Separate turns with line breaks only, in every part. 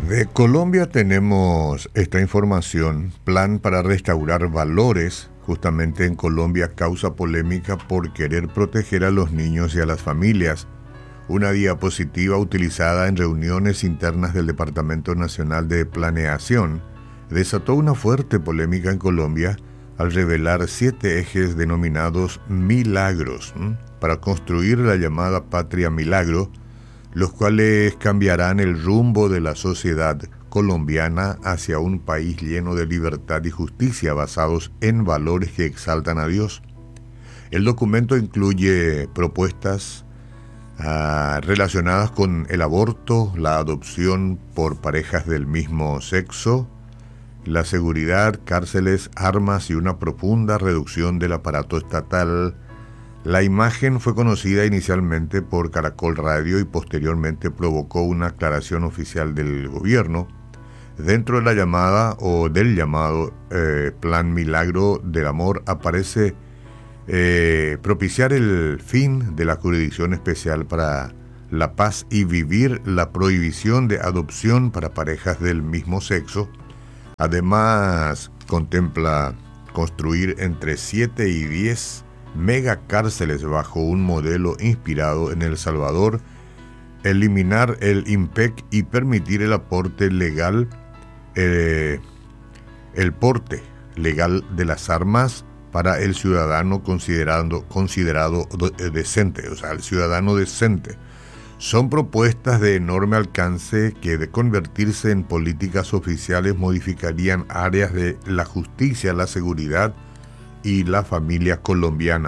De Colombia tenemos esta información, plan para restaurar valores. Justamente en Colombia causa polémica por querer proteger a los niños y a las familias. Una diapositiva utilizada en reuniones internas del Departamento Nacional de Planeación desató una fuerte polémica en Colombia al revelar 7 ejes denominados milagros para construir la llamada Patria Milagro, los cuales cambiarán el rumbo de la sociedad colombiana hacia un país lleno de libertad y justicia basados en valores que exaltan a Dios. El documento incluye propuestas relacionadas con el aborto, la adopción por parejas del mismo sexo, la seguridad, cárceles, armas y una profunda reducción del aparato estatal. La imagen fue conocida inicialmente por Caracol Radio y posteriormente provocó una aclaración oficial del gobierno. Dentro de la llamada o del llamado Plan Milagro del Amor aparece propiciar el fin de la Jurisdicción Especial para la Paz y vivir la prohibición de adopción para parejas del mismo sexo. Además, contempla construir entre 7 y 10 megacárceles bajo un modelo inspirado en El Salvador, eliminar el IMPEC y permitir el aporte legal, el porte legal de las armas para el ciudadano considerado decente, o sea, el ciudadano decente. Son propuestas de enorme alcance que, de convertirse en políticas oficiales, modificarían áreas de la justicia, la seguridad y la familia colombiana.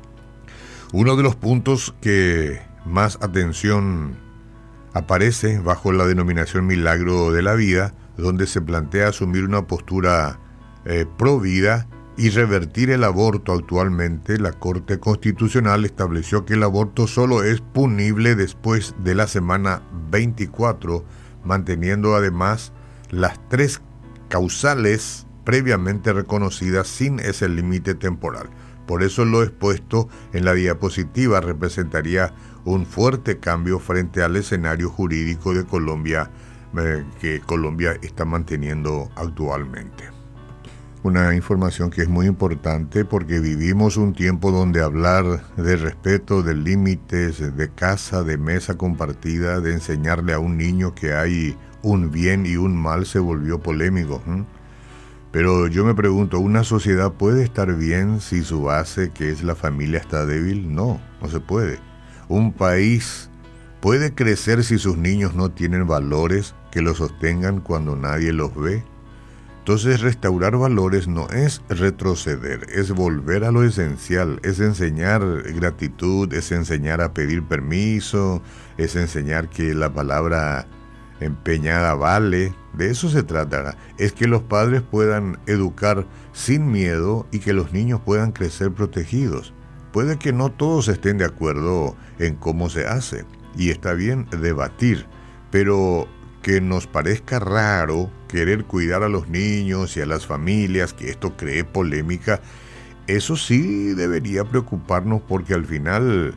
Uno de los puntos que más atención aparece bajo la denominación Milagro de la Vida, donde se plantea asumir una postura pro vida y revertir el aborto. Actualmente, la Corte Constitucional estableció que el aborto solo es punible después de la semana 24, manteniendo además las 3 causales previamente reconocidas sin ese límite temporal. Por eso lo expuesto en la diapositiva representaría un fuerte cambio frente al escenario jurídico de Colombia que Colombia está manteniendo actualmente. Una información que es muy importante porque vivimos un tiempo donde hablar de respeto, de límites, de casa, de mesa compartida, de enseñarle a un niño que hay un bien y un mal se volvió polémico. Pero yo me pregunto, ¿una sociedad puede estar bien si su base, que es la familia, está débil? No, no se puede. ¿Un país puede crecer si sus niños no tienen valores que los sostengan cuando nadie los ve? Entonces, restaurar valores no es retroceder, es volver a lo esencial, es enseñar gratitud, es enseñar a pedir permiso, es enseñar que la palabra empeñada vale. De eso se trata, es que los padres puedan educar sin miedo y que los niños puedan crecer protegidos. Puede que no todos estén de acuerdo en cómo se hace, y está bien debatir, pero que nos parezca raro querer cuidar a los niños y a las familias, que esto cree polémica, eso sí debería preocuparnos, porque al final,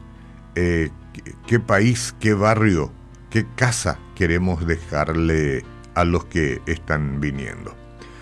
¿qué país, qué barrio, qué casa queremos dejarle a los que están viniendo?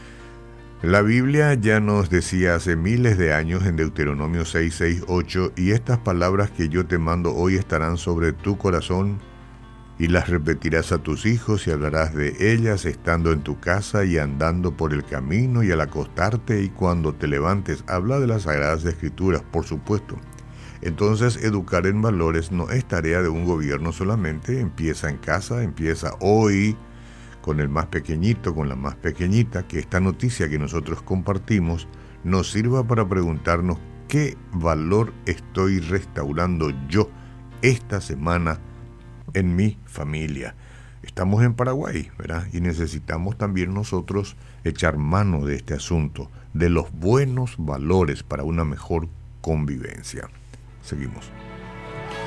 La Biblia ya nos decía hace miles de años en Deuteronomio 6:8, y estas palabras que yo te mando hoy estarán sobre tu corazón, y las repetirás a tus hijos y hablarás de ellas estando en tu casa y andando por el camino y al acostarte y cuando te levantes. Habla de las Sagradas Escrituras, por supuesto. Entonces, educar en valores no es tarea de un gobierno solamente, empieza en casa, empieza hoy con el más pequeñito, con la más pequeñita, que esta noticia que nosotros compartimos nos sirva para preguntarnos qué valor estoy restaurando yo esta semana en mi familia. Estamos en Paraguay, ¿verdad? Y necesitamos también nosotros echar mano de este asunto, de los buenos valores para una mejor convivencia. Seguimos.